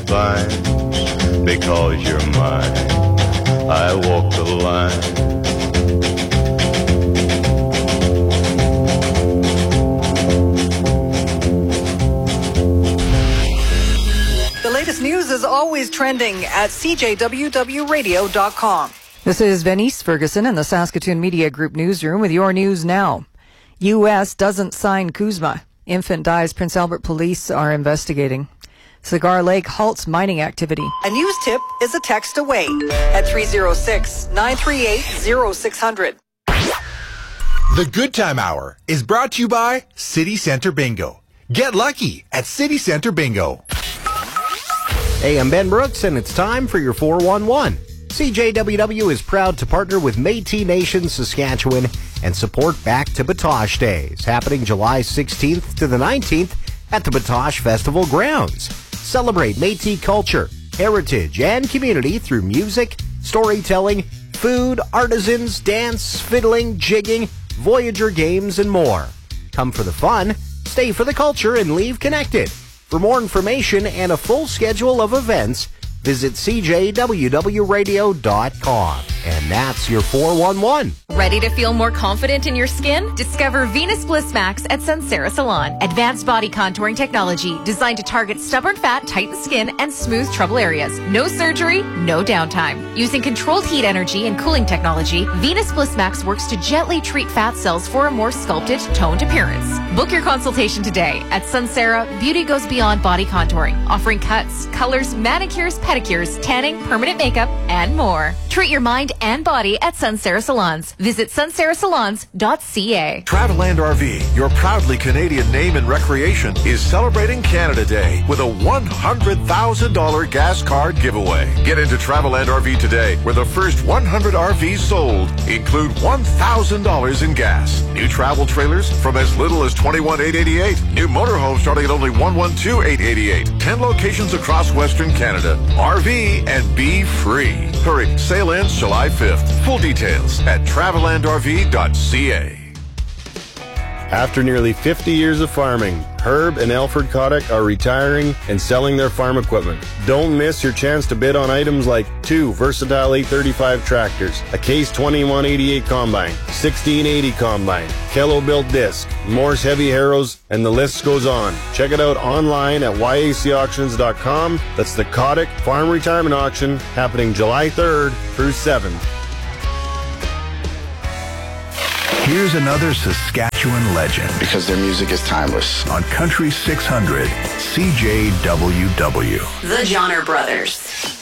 fine because you're mine. I walk the line. The latest news is always trending at cjwwradio.com. This is Venice Ferguson in the Saskatoon Media Group newsroom with your news now. U.S. doesn't sign CUSMA. Infant dies. Prince Albert police are investigating. Cigar Lake halts mining activity. A news tip is a text away at 306-938-0600. The Good Time Hour is brought to you by City Center Bingo. Get lucky at City Center Bingo. Hey, I'm Ben Brooks, and it's time for your 411. CJWW is proud to partner with Métis Nation Saskatchewan and support Back to Batoche Days, happening July 16th to the 19th at the Batoche Festival grounds. Celebrate Métis culture, heritage, and community through music, storytelling, food, artisans, dance, fiddling, jigging, Voyager games, and more. Come for the fun, stay for the culture, and leave connected. For more information and a full schedule of events, visit cjwwradio.com. And that's your 411. Ready to feel more confident in your skin? Discover Venus Bliss Max at Sunsera Salon. Advanced body contouring technology designed to target stubborn fat, tighten skin, and smooth trouble areas. No surgery, no downtime. Using controlled heat energy and cooling technology, Venus Bliss Max works to gently treat fat cells for a more sculpted, toned appearance. Book your consultation today. At Sunsera, beauty goes beyond body contouring, offering cuts, colors, manicures, pedicures, tanning, permanent makeup, and more. Treat your mind and body at Sunsera Salons. Visit sunserasalons.ca. Travelland RV, your proudly Canadian name in recreation, is celebrating Canada Day with a $100,000 gas card giveaway. Get into Travelland RV today, where the first 100 RVs sold include $1,000 in gas. New travel trailers from as little as $21,888. New motorhomes starting at only $112,888. 10 locations across Western Canada. RV and be free. Hurry, sale ends July 5th. Full details at travelandrv.ca. After nearly 50 years of farming, Herb and Alfred Kotick are retiring and selling their farm equipment. Don't miss your chance to bid on items like 2 versatile 835 tractors, a Case 2188 combine, 1680 combine, Kello built disc, Morse heavy harrows, and the list goes on. Check it out online at yacauctions.com. That's the Kotick Farm Retirement Auction happening July 3rd through 7th. Here's another Saskatchewan legend. Because their music is timeless. On Country 600, CJWW. The Johnner Brothers.